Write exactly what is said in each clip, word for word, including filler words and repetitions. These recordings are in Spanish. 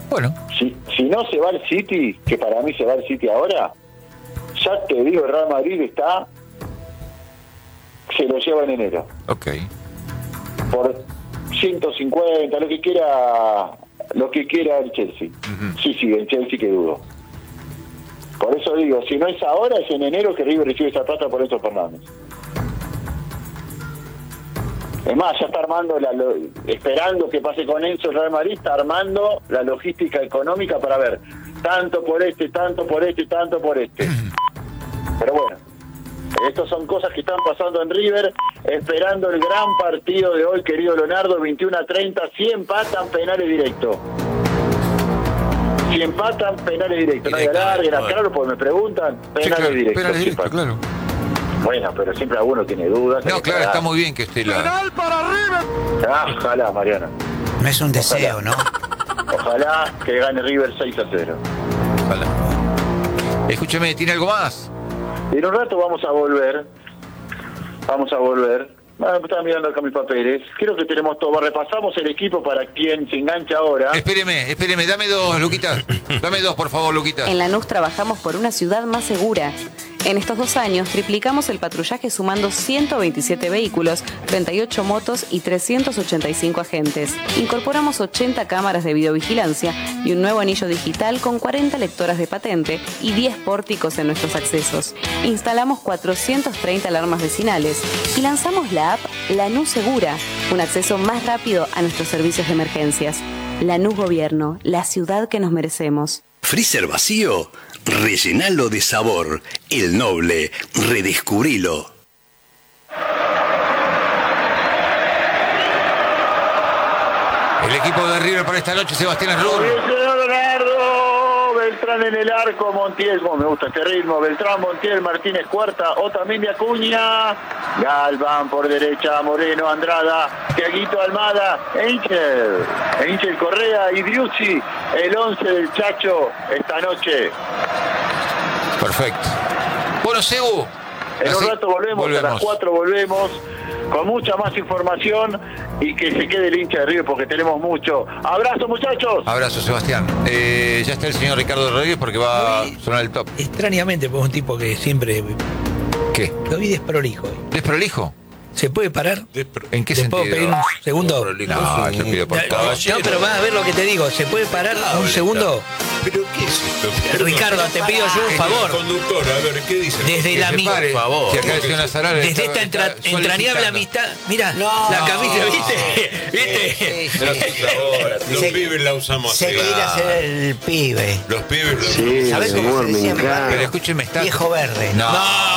Bueno. Si, si no se va al City, que para mí se va al City ahora, ya te digo, el Real Madrid está, se lo lleva en enero. Ok. Por ciento cincuenta, lo que quiera, lo que quiera el Chelsea. Uh-huh. Sí, sí, el Chelsea que dudo. Por eso digo, si no es ahora, es en enero que River recibe esa plata por Enzo Fernández. Es más, ya está armando, la, lo, esperando que pase con Enzo el Real Madrid, está armando la logística económica para ver tanto por este, tanto por este, tanto por este. Pero bueno, estas son cosas que están pasando en River, esperando el gran partido de hoy, querido Leonardo, veintiuno a treinta, si empatan, penales directos. Si empatan, penales directos. No hay alargue, claro, porque me preguntan, penales sí, claro, directos. Penales directos, claro. Bueno, pero siempre alguno tiene dudas. No, claro, está muy bien que esté la... ¡Penal para River! Ah, ojalá, Mariano. No es un deseo, ojalá. ¿no? Ojalá que gane River seis a cero. Ojalá. Escúcheme, ¿tiene algo más? En un rato vamos a volver. Vamos a volver. Ah, estaba mirando acá mis papeles. Creo que tenemos todo. Repasamos el equipo para quien se engancha ahora. Espéreme, espéreme. Dame dos, Luquitas. Dame dos, por favor, Luquitas. En Lanús trabajamos por una ciudad más segura. En estos dos años triplicamos el patrullaje sumando ciento veintisiete vehículos, treinta y ocho motos y trescientos ochenta y cinco agentes. Incorporamos ochenta cámaras de videovigilancia y un nuevo anillo digital con cuarenta lectoras de patente y diez pórticos en nuestros accesos. Instalamos cuatrocientas treinta alarmas vecinales y lanzamos la app Lanús Segura, un acceso más rápido a nuestros servicios de emergencias. Lanús Gobierno, la ciudad que nos merecemos. ¿Freezer vacío? Rellenalo de sabor. El Noble, redescubrilo. El equipo de River para esta noche, Sebastián Arrur. Leonardo, Beltrán en el arco, Montiel, como me gusta este ritmo, Beltrán, Montiel, Martínez Cuarta, Otamendi, Acuña, Galván por derecha, Moreno, Andrada, Tiaguito Almada, Angel, Angel Correa y Driussi, el once del Chacho esta noche. Perfecto. Bueno, Sebu. En un rato volvemos, volvemos, a las cuatro volvemos, con mucha más información y que se quede el hincha de River porque tenemos mucho. ¡Abrazo, muchachos! Abrazo, Sebastián. Eh, ya está el señor Ricardo Rodríguez porque va Muy a sonar el top. Extrañamente, pues un tipo que siempre... ¿Qué? Lo vi desprolijo. ¿Desprolijo? ¿Se puede parar? ¿En qué ¿Te sentido? puedo pedir un segundo? No, yo pido por favor. No, pero vas a ver lo que te digo. ¿Se puede parar un segundo? ¿Pero qué es esto? Ricardo, te pido yo un favor. Conductor, a ver, ¿qué dice? Desde la amistad, por favor. Si acá el señor Azarán Desde está- esta entra- está entrañable solicitando. amistad. Mira, No, la no, camisa, no. ¿viste? ¿Viste? Pero ahora, los Se- pibes la usamos Se así. quiere hacer el pibe. Los pibes la Sí, ¿Sabés cómo amor, se me decía en mi encanta. barrio? Pero escúcheme, está... Viejo verde. No.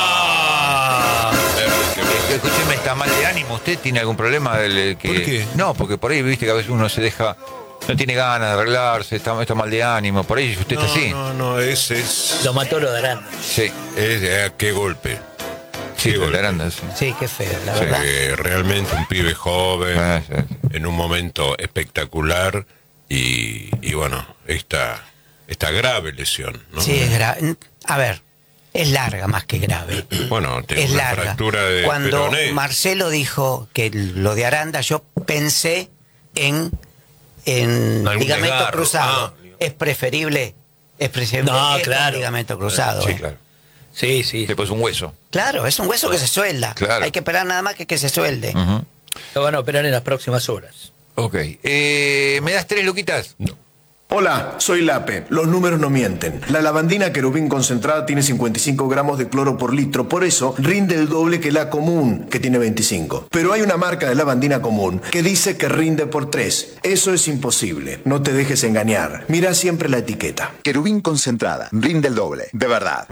usamos. Escúcheme, está mal de ánimo. ¿Usted tiene algún problema? Del, que... ¿Por qué? No, porque por ahí, viste, que a veces uno se deja... No tiene ganas de arreglarse, está, está mal de ánimo. Por ahí usted No, está así. no, no, ese es... Lo mató lo de Aranda. Sí, es eh, qué golpe. sí, Qué de golpe. Aranda, sí. Sí, qué feo, la Sí, verdad. realmente un pibe joven, Ah, sí, sí. en un momento espectacular y, y bueno, esta, esta grave lesión, ¿no? Sí, es grave. A ver, es larga más que grave. Bueno, tiene Es una larga. fractura de Cuando peroné. Marcelo dijo que lo de Aranda, yo pensé en, en Algún ligamento desgarro. cruzado. Ah. Es preferible, es preferible No, esto claro. al ligamento cruzado. Sí, ¿eh? claro. Sí, sí. Después un hueso. Claro, es un hueso que se suelda. Claro. Hay que esperar nada más que que se suelde. Ujú. Lo van a operar en las próximas horas. Ok. Eh, ¿Me das tres, Luquitas? Hola, soy Lape. Los números no mienten. La lavandina querubín concentrada tiene cincuenta y cinco gramos de cloro por litro, por eso rinde el doble que la común, que tiene veinticinco. Pero hay una marca de lavandina común que dice que rinde por tres. Eso es imposible. No te dejes engañar. Mira siempre la etiqueta. Querubín concentrada, rinde el doble, de verdad.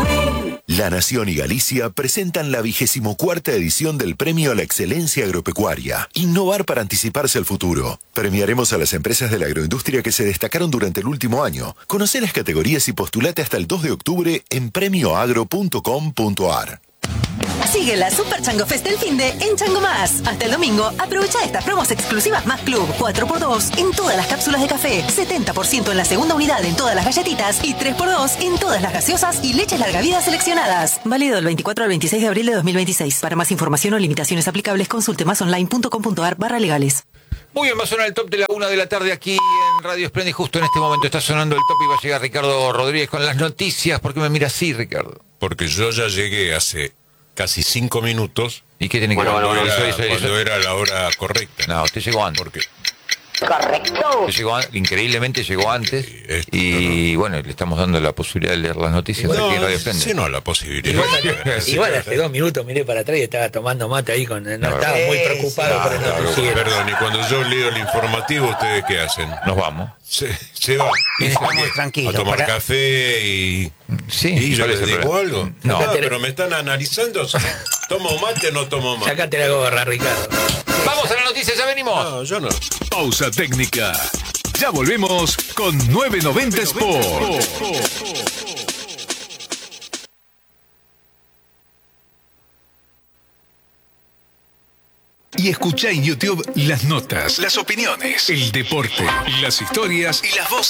La Nación y Galicia presentan la vigésimo cuarta edición del Premio a la Excelencia Agropecuaria. Innovar para anticiparse al futuro. Premiaremos a las empresas de la agroindustria que se destacaron durante el último año. Conoce las categorías y postulate hasta el dos de octubre en premioagro punto com punto ar. Sigue la Super Chango Fest del finde en Chango Más. Hasta el domingo, aprovecha estas promos exclusivas Más Club, cuatro por dos en todas las cápsulas de café, setenta por ciento en la segunda unidad en todas las galletitas y tres por dos en todas las gaseosas y leches larga vida seleccionadas. Válido del veinticuatro al veintiséis de abril de dos mil veintiséis. Para más información o limitaciones aplicables, consulte másonline punto com punto ar barra legales. Muy bien, va a sonar el top de la una de la tarde aquí en en Radio Splendid. Justo en este momento está sonando el top y va a llegar Ricardo Rodríguez con las noticias. ¿Por qué me mira así, Ricardo? Porque yo ya llegué hace casi cinco minutos. ¿Y qué tiene que ver? Cuando, Bueno, era, eso, eso, cuando eso. era la hora correcta. No, usted llegó antes. Porque Correcto. Usted llegó an- increíblemente llegó antes. Sí, esto, Y bueno, le estamos dando la posibilidad de leer las noticias aquí en Radio Splendid. sí, no, la posibilidad. Igual, Sí, igual sí. hace dos minutos miré para atrás y estaba tomando mate ahí con. No, estaba Sí, muy preocupado sí. por el Claro, noticiero. perdón, y cuando yo leo el informativo, ¿ustedes qué hacen? Nos vamos. Se, se van. Estamos ¿A qué? tranquilos, A tomar para- café y... Sí, ¿Y yo ¿cuál les es el digo problema? algo? No. Ah, pero me están analizando. ¿Tomo mate o no tomo mate? Sacate la gorra, Ricardo. Vamos a la noticia, ya venimos. No, yo no. Pausa técnica. Ya volvemos con nueve noventa Sport. Y escucha en YouTube las notas, las opiniones, el deporte, las historias y las voces.